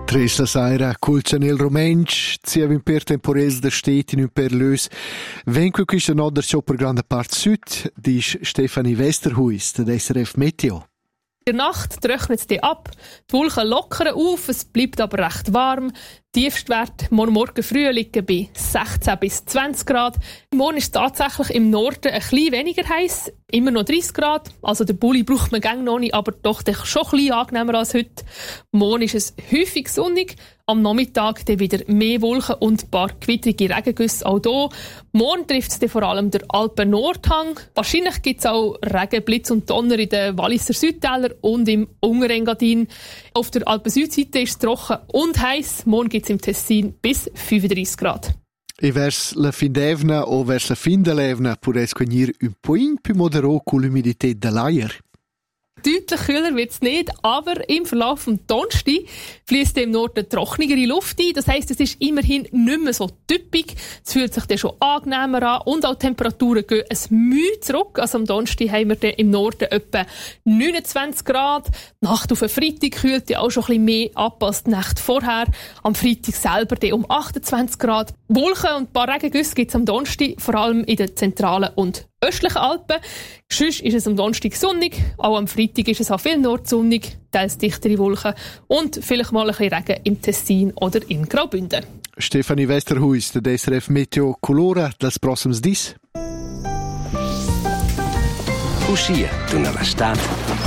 Tris la saira, culcianel romensch, zia vin per temporels da steti in per lös. Venque questa nodder show per grande part süd, dies Stefanie Westerhuis, der SRF Meteo. In der Nacht trocknet es ab, die Wolken lockern auf, es bleibt aber recht warm. Tiefstwert morgen früh liegen bei 16 bis 20 Grad. Morgen ist es tatsächlich im Norden ein bisschen weniger heiß, immer noch 30 Grad. Also der Pulli braucht man noch nicht, aber doch schon ein bisschen angenehmer als heute. Morgen ist es häufig sonnig, am Nachmittag dann wieder mehr Wolken und ein paar gewittrige Regengüsse auch hier. Morgen trifft es dann vor allem der Alpen-Nordhang. Wahrscheinlich gibt es auch Regen, Blitz und Donner in den Walliser Südtälern und im Unterengadin. Auf der Alpen-Südseite ist es trocken und heiß. Morgen gibt es im Tessin bis 35 Grad. E vers la fin d'evna o vers la fin de l'evna pourrais venir un point più modero con l'umidità dell'aer. Deutlich kühler wird es nicht, aber im Verlauf des Donnerstag fließt im Norden trockenere Luft ein. Das heisst, es ist immerhin nicht mehr so typisch. Es fühlt sich dann schon angenehmer an und auch die Temperaturen gehen ein Mühe zurück. Also am Donnerstag haben wir dann im Norden etwa 29 Grad. Die Nacht auf den Freitag kühlt ja auch schon ein bisschen mehr ab als die Nacht vorher. Am Freitag selber dann um 28 Grad. Wolken und ein paar Regengüsse gibt es am Donnerstag, vor allem in den zentralen und östlichen Alpen. Sonst ist es am Donnerstag sonnig, auch am Freitag ist es auch viel nordsonnig, teils dichtere Wolken und vielleicht mal ein bisschen Regen im Tessin oder in Graubünden. Stefanie Westerhuis, der SRF Meteo Colora, das prossims dis. Uscire d'una l'estat